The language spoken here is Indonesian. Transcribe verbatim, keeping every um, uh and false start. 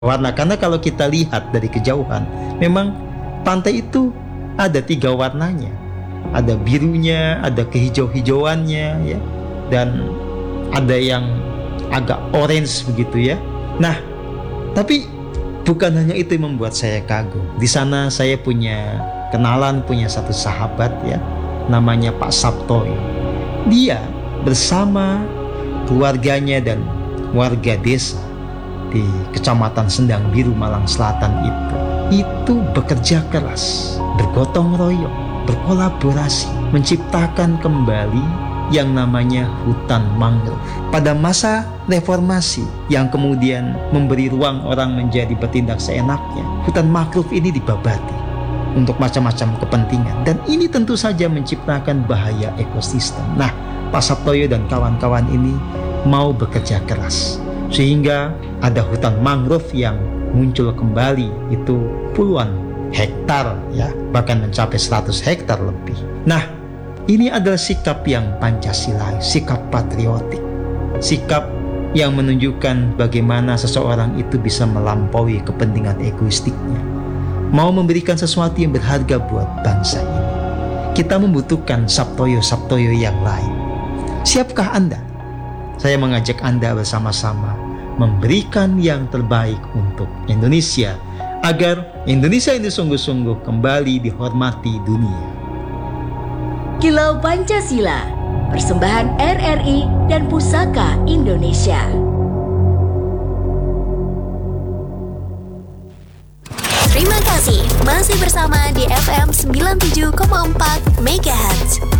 warna. Karena kalau kita lihat dari kejauhan, memang pantai itu ada tiga warnanya. Ada birunya, ada kehijau-hijauannya, ya, dan ada yang agak orange begitu ya. Nah, tapi bukan hanya itu yang membuat saya kagum. Di sana saya punya kenalan, punya satu sahabat ya, namanya Pak Sabtoyo. Dia bersama keluarganya dan warga desa di Kecamatan Sendang Biru, Malang Selatan itu, itu bekerja keras, bergotong royong, berkolaborasi, menciptakan kembali yang namanya hutan mangrove. Pada masa reformasi yang kemudian memberi ruang orang menjadi bertindak seenaknya, hutan mangrove ini dibabati untuk macam-macam kepentingan, dan ini tentu saja menciptakan bahaya ekosistem. Nah, Pak Sabtoyo dan kawan-kawan ini mau bekerja keras sehingga ada hutan mangrove yang muncul kembali, itu puluhan hektar ya, bahkan mencapai seratus hektar lebih. Nah, ini adalah sikap yang Pancasila, sikap patriotik, sikap yang menunjukkan bagaimana seseorang itu bisa melampaui kepentingan egoistiknya, mau memberikan sesuatu yang berharga buat bangsa ini. Kita membutuhkan Sabtoyo-Sabtoyo yang lain. Siapkah Anda? Saya mengajak Anda bersama-sama memberikan yang terbaik untuk Indonesia, agar Indonesia ini sungguh-sungguh kembali dihormati dunia. Kilau Pancasila, persembahan R R I dan Pusaka Indonesia. Terima kasih masih bersama di F M sembilan puluh tujuh koma empat Megahertz.